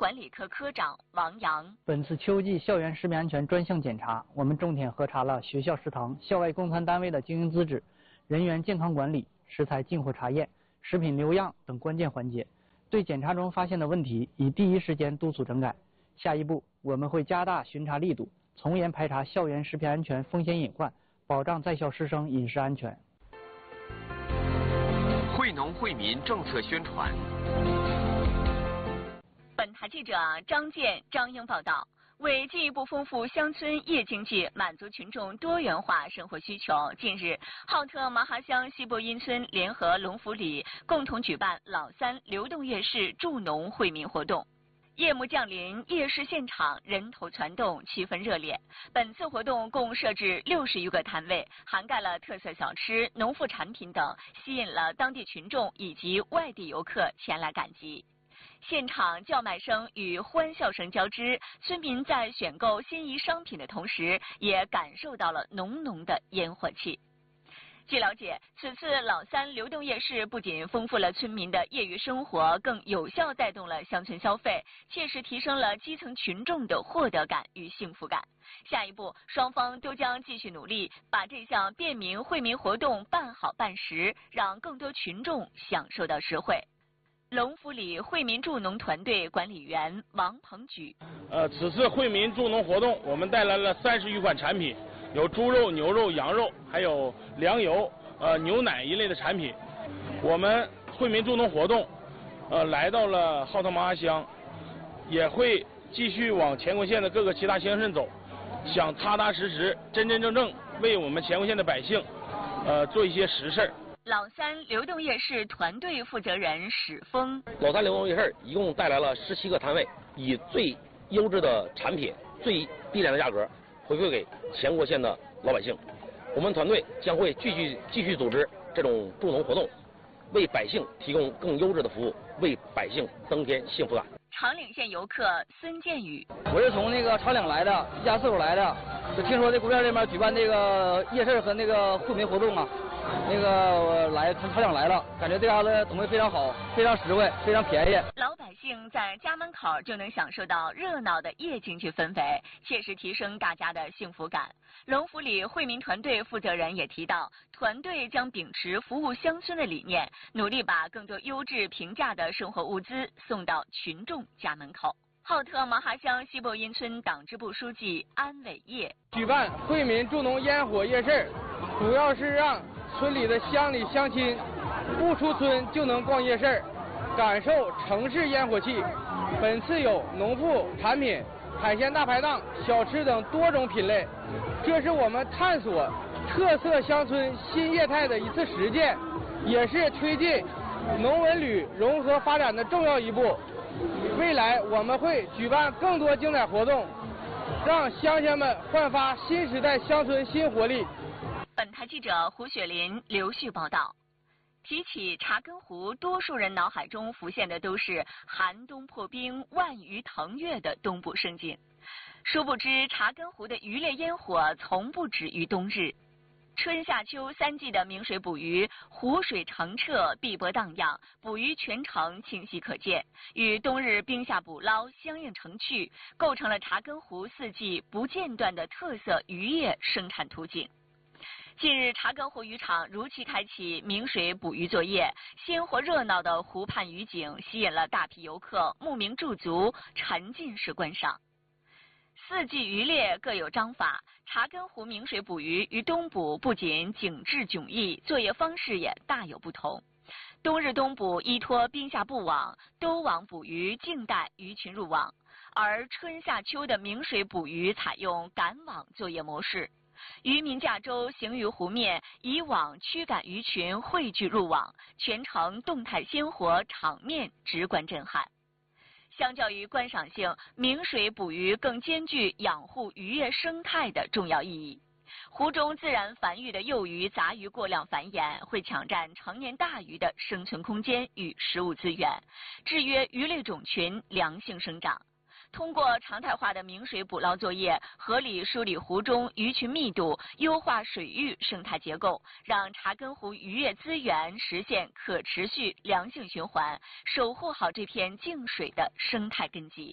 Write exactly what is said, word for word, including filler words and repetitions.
管理科科长王阳。 本次秋季校园食品安全专项检查，我们重点核查了学校食堂、校外供餐单位的经营资质、人员健康管理、食材进货查验、食品留样等关键环节。对检查中发现的问题，已第一时间督促整改。下一步，我们会加大巡查力度，从严排查校园食品安全风险隐患，保障在校师生饮食安全。 惠农惠民政策宣传。 本台记者张健、张英报道。为进一步丰富乡村夜经济，满足群众多元化生活需求，近日，浩特麻哈乡西部阴村联合龙福里共同举办老三流动夜市助农惠民活动。夜幕降临，夜市现场人头攒动，气氛热烈。本次活动共设置六十余个摊位，涵盖了特色小吃、农副产品等，吸引了当地群众以及外地游客前来赶集。现场叫卖声与欢笑声交织，村民在选购心仪商品的同时，也感受到了浓浓的烟火气。据了解，此次老三流动夜市不仅丰富了村民的业余生活，更有效带动了乡村消费，切实提升了基层群众的获得感与幸福感。下一步，双方都将继续努力，把这项便民惠民活动办好办实，让更多群众享受到实惠。龙福里惠民助农团队管理员王鹏举， 呃，此次惠民助农活动，我们带来了三十余款产品，有猪肉、牛肉、羊肉，还有粮油、呃牛奶一类的产品。我们惠民助农活动，呃，来到了浩特麻哈乡，也会继续往乾坤县的各个其他乡镇走，想踏踏实实、真真正正为我们乾坤县的百姓，呃，做一些实事儿。 老三流动夜市团队负责人史峰， 老三流动夜市一共带来了十七个摊位，以最优质的产品、最低廉的价格回馈给乾坤县的老百姓。我们团队将会继续继续组织这种助农活动，为百姓提供更优质的服务，为百姓增添幸福感。 长岭县游客孙建宇， 我是从那个长岭来的，一家四口来的，就听说这古店这边举办这个夜市和那个惠民活动啊。那个我来从长岭来了，感觉这家的东西非常好，非常实惠，非常便宜。 老百姓在家门口就能享受到热闹的夜经济氛围，切实提升大家的幸福感。龙福里惠民团队负责人也提到，团队将秉持服务乡村的理念，努力把更多优质平价的生活物资送到群众家门口。浩特麻哈乡西部阴村党支部书记安伟业举办惠民助农烟火夜市，主要是让村里的乡里乡亲不出村就能逛夜市，感受城市烟火气。本次有农副产品、海鲜大排档、小吃等多种品类，这是我们探索特色乡村新业态的一次实践，也是推进农文旅融合发展的重要一步。未来我们会举办更多精彩活动，让乡亲们焕发新时代乡村新活力。 本台记者胡雪林、刘旭报道。提起查根湖，多数人脑海中浮现的都是寒冬破冰、万鱼腾跃的东部盛景。殊不知，查根湖的渔猎烟火从不止于冬日。春夏秋三季的明水捕鱼，湖水澄澈，碧波荡漾，捕鱼全程清晰可见，与冬日冰下捕捞相映成趣，构成了查根湖四季不间断的特色渔业生产图景。近日，查根湖渔场如期开启明水捕鱼作业，鲜活热闹的湖畔渔景吸引了大批游客慕名驻足，沉浸式观赏。四季渔猎各有章法，查根湖明水捕鱼与冬捕不仅景致迥异，作业方式也大有不同。冬日冬捕依托冰下布网，兜网捕鱼，静待鱼群入网；而春夏秋的明水捕鱼采用赶网作业模式。渔民驾舟行于湖面，以网驱赶鱼群汇聚入网，全程动态鲜活，场面直观震撼。相较于观赏性，明水捕鱼更兼具养护渔业生态的重要意义。湖中自然繁育的幼鱼、杂鱼过量繁衍，会抢占成年大鱼的生存空间与食物资源，制约鱼类种群良性生长。通过常态化的明水捕捞作业，合理梳理湖中鱼群密度，优化水域生态结构，让查根湖渔业资源实现可持续良性循环，守护好这片净水的生态根基。